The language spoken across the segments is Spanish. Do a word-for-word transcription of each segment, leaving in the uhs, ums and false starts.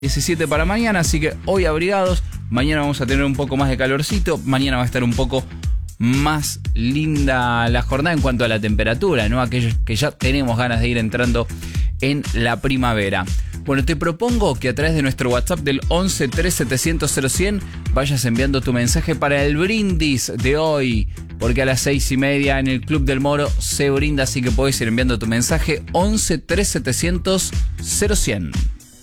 diecisiete para mañana, así que hoy abrigados. Mañana vamos a tener un poco más de calorcito. Mañana va a estar un poco más linda la jornada en cuanto a la temperatura, ¿no? Aquellos que ya tenemos ganas de ir entrando en la primavera. Bueno, te propongo que a través de nuestro WhatsApp del once tres setecientos cero cien vayas enviando tu mensaje para el brindis de hoy, porque a las seis y media en el Club del Moro se brinda, así que podés ir enviando tu mensaje once tres setecientos cero cien.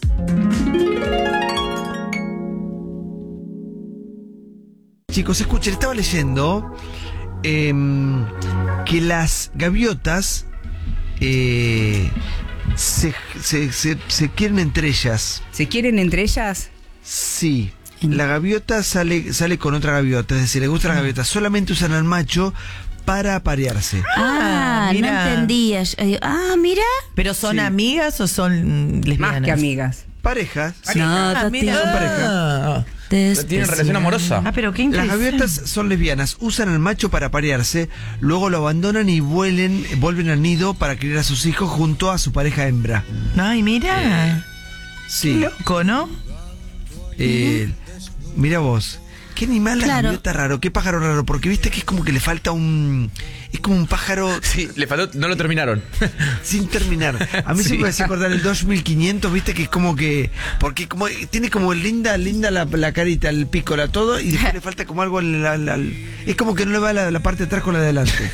Chicos, escuchen, estaba leyendo eh, que las gaviotas eh, se, se, se, se quieren entre ellas. ¿Se quieren entre ellas? Sí. La gaviota sale, sale con otra gaviota, es decir, le gusta la gaviota. Solamente usan al macho para aparearse. Ah, mira. no entendía. Yo digo, ah, mira. ¿Pero son Sí. amigas o son lesbianas? Más que amigas. Parejas. No, Ah, no mira. Son pareja. Ah. Tienen relación amorosa. Ah, pero qué Las interesante. gaviotas son lesbianas, usan al macho para aparearse, luego lo abandonan y vuelen, vuelven al nido para criar a sus hijos junto a su pareja hembra. Ay, mira. Sí. Loco, ¿no? Eh, mira vos. Qué animal la Claro. gaviota raro, qué pájaro raro, porque viste que es como que le falta un... Es como un pájaro Sí, le faltó, no lo terminaron. sin terminar. A mí Sí. siempre me hace acordar el dos mil quinientos, viste que es como que... Porque como tiene como linda, linda la, la carita, el pico, la todo, y después le falta como algo... en la- la- es como que no le va la, la parte de atrás con la de adelante.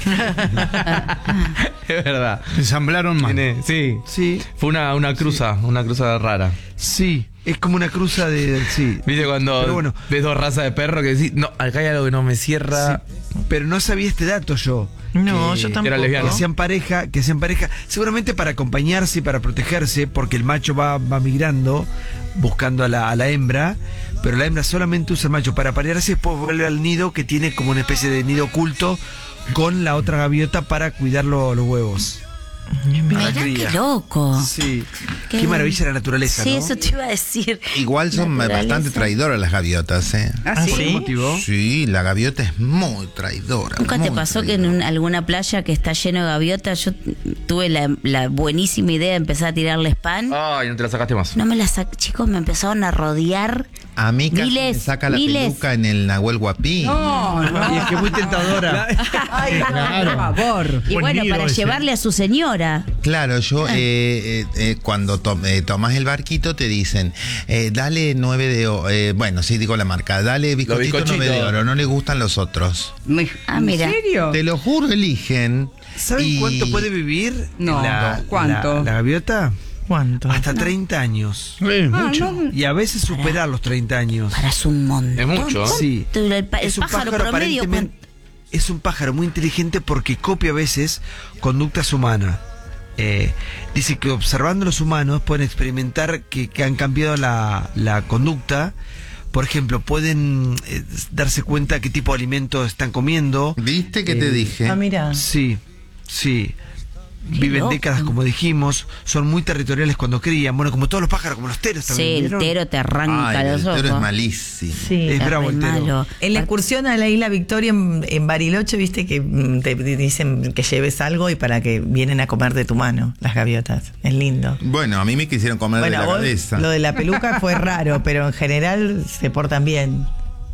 Es verdad. Ensamblaron mal. Tiene- sí. Sí, Fue una, una cruza, una cruza rara. sí. Es como una cruza de... Sí. ¿Viste cuando Pero bueno. ves dos razas de perro que decís, no, acá hay algo que no me cierra? Sí, pero no sabía este dato yo. No, Que- yo tampoco. Era lesbiana. Que hacían pareja, que hacían pareja, seguramente para acompañarse y para protegerse, porque el macho va, va migrando, buscando a la, a la hembra, pero la hembra solamente usa el macho para aparearse y después vuelve al nido que tiene como una especie de nido oculto con la otra gaviota para cuidar lo- los huevos. Mirá cría. qué loco. Sí, qué, Qué- maravilla la naturaleza, Sí, ¿no? eso te iba a decir. Igual son Naturaleza. bastante traidoras las gaviotas, ¿eh? ¿Ah, Ah, sí? ¿Por qué ¿Sí? motivo? Sí, la gaviota es muy traidora. ¿Nunca te muy pasó que en traidora. un- alguna playa que está lleno de gaviotas yo tuve la, la buenísima idea de empezar a tirarle spam? Ay, no te la sacaste más. No me la sac... Chicos, me empezaron a rodear. A mí casi Miles, me saca la miles. peluca en el Nahuel Guapí. No, no. Y es que es muy tentadora. Ay, por favor. Y Buen bueno, nido para ese. llevarle a su señora. Claro, yo eh, eh, eh, cuando to- eh, tomas el barquito te dicen, eh, dale nueve de oro, eh, bueno, sí digo la marca, dale bizcochito bizcochitos. nueve de oro, no le gustan los otros. Me- Ah, mira. ¿En serio? Te lo juro, eligen. ¿Saben y- cuánto puede vivir No, la, ¿cuánto? la- la gaviota? ¿Cuánto? Hasta treinta años. Eh, Ah, mucho. no. Y a veces superar los treinta años. Para su un montón. Es mucho, ¿eh? Sí. El, pa- el Es un pájaro, pájaro promedio. aparentemente, es un pájaro muy inteligente porque copia a veces conductas humanas. Eh, dice que observando a los humanos pueden experimentar que, que han cambiado la, la conducta. Por ejemplo, pueden eh, darse cuenta qué tipo de alimentos están comiendo. ¿Viste que te Eh, dije? Ah, mira. Sí, sí. Qué Viven loco. décadas, como dijimos. Son muy territoriales cuando crían. Bueno, como todos los pájaros, como los teros Sí, también. el ¿vieron? tero te arranca Ay, el los ojos. toro es malísimo. Sí. Es Es bravo re el tero. malo. En la excursión a la isla Victoria en, en Bariloche, viste que mm, te dicen que lleves algo y para que vienen a comer de tu mano las gaviotas. Es lindo. Bueno, a mí me quisieron comer de Bueno, la vos, cabeza. lo de la peluca fue raro, pero en general se portan bien.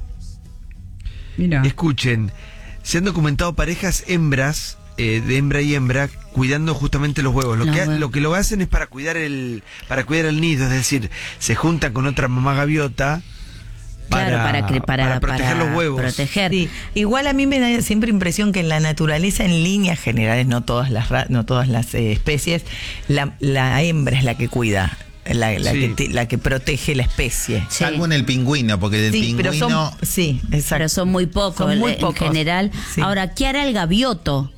Mira. Escuchen, se han documentado parejas hembras, eh, de hembra y hembra, cuidando justamente los huevos. Lo, Los que, ha- huevos. lo que lo hacen es para cuidar el para cuidar el nido, es decir, se juntan con otra mamá gaviota para, Claro, para, cre- para, para proteger para los huevos. proteger. Sí, igual a mí me da siempre impresión que en la naturaleza, en líneas generales, no todas las ra- no todas las eh, especies, la, la hembra es la que cuida, la, la, Sí. que, te- la que protege la especie. Sí. Salvo en el pingüino, porque del Sí, pero pingüino... son, sí, exacto. Pero son muy pocos Son muy en pocos. general. Sí. Ahora, ¿qué hará el gavioto?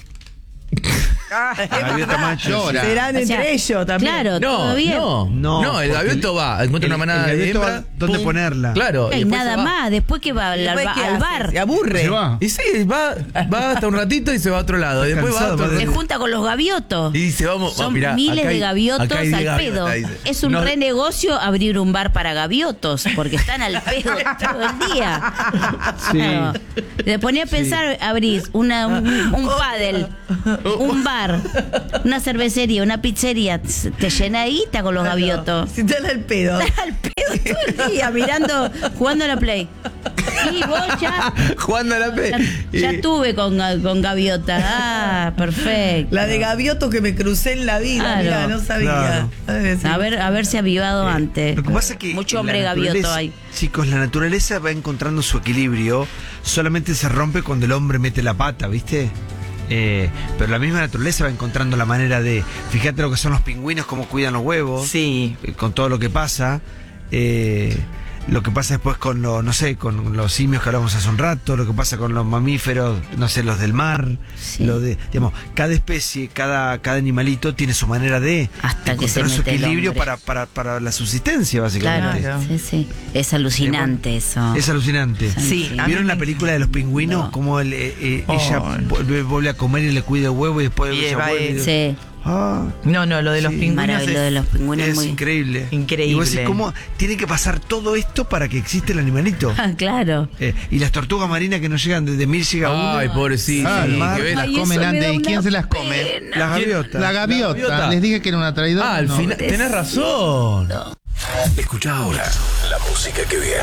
La gaviota macho. Llora. Serán O entre sea, ellos también. Claro, No, todo bien. no, No, no, el porque gavioto va, encuentra el- una manada el de gavioto hembra, va dónde pum, ponerla. Claro, No hay y después nada se va. más. Después que va al, Después, al ¿qué hace? bar. Se aburre. Se va. Y sí, va, va hasta un ratito y se va a otro lado. Está Después va a cansado, otro va Se de- junta con los gaviotos. Y dice, vamos, Son oh, mirá, miles acá hay- de gaviotos acá hay diez al pedo. gaviotas, dice. Es un No, re negocio abrir un bar para gaviotos, porque están al pedo todo el día. Sí. Claro. Le ponía a pensar abrir una, un, un pádel, un bar bar, una cervecería, una pizzería, te llena ahí, está con los gaviotos. Si te da el pedo. Al pedo todo el día, mirando, jugando a la Play. Sí, vos ya. Jugando a la P. Ya, ya estuve con, con gaviota. Ah, perfecto. La de gavioto que me crucé en la vida, Claro. mirá, no sabía. Claro. Ay, sí. A ver, haberse avivado antes. Lo que pasa es que Mucho la hombre gavioto naturaleza- hay. Chicos, la naturaleza va encontrando su equilibrio, solamente se rompe cuando el hombre mete la pata, ¿viste? Eh, pero la misma naturaleza va encontrando la manera de... Fíjate lo que son los pingüinos, cómo cuidan los huevos, Sí. eh, con todo lo que pasa. Eh, lo que pasa después con los, no sé, con los simios que hablamos hace un rato, lo que pasa con los mamíferos, no sé, los del mar, Sí. lo de, digamos, cada especie, cada, cada animalito tiene su manera de Hasta que se encontrar su mete el equilibrio hombre. para, para, para la subsistencia, básicamente. Claro, Claro. sí, sí. Es alucinante eso. Es alucinante. Sí, a mí ¿Vieron la me- película de los pingüinos? No. Cómo el, eh, eh, Oh. ella vuelve, vuelve a comer y le cuida el huevo y después Y ella va vuelve. él. Sí. Ah, No, no, lo de los Sí. pingüinos Maravilloso es- de los pingüinos. es muy... increíble. Increíble. Y vos decís, ¿cómo tiene que pasar todo esto para que exista el animalito? Ah, claro. Eh, y las tortugas marinas que no llegan, desde mil llega uno. Ay, pobrecito. Ah, al y mar. que ve, las Ay, comen eso me antes. da ¿Y quién una se las come? Las gaviotas. La gaviota. gaviota. Les dije que era una traidora. Ah, al no. final. Tenés razón. Escucha ahora la música que viene.